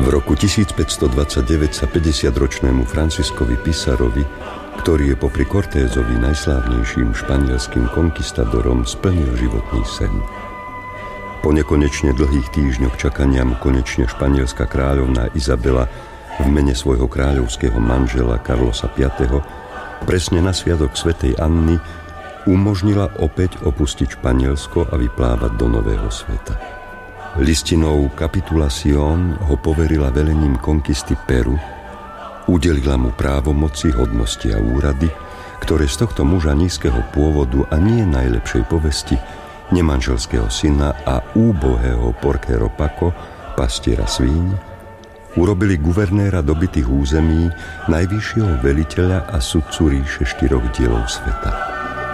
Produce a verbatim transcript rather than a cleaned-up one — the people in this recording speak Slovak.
V roku tisícpäťstodvadsaťdeväť sa päťdesiatročnému Franciscovi Pizarrovi, ktorý je popri Cortésovi najslávnejším španielským konkistadorom, splnil životný sen. Po nekonečne dlhých týždňoch čakania mu konečne španielská kráľovná Izabela v mene svojho kráľovského manžela Carlosa piateho presne na sviatok svätej Anny umožnila opäť opustiť Španielsko a vyplávať do nového sveta. Listinou Capitulación ho poverila velením konkisty Peru, udelila mu právomoci, hodnosti a úrady, ktoré z tohto muža nízkeho pôvodu a nie najlepšej povesti, nemanželského syna a úbohého porquero Paco, pastiera svíň, urobili guvernéra dobitých území, najvyššieho veliteľa a sudcu ríše štyroch dielov sveta.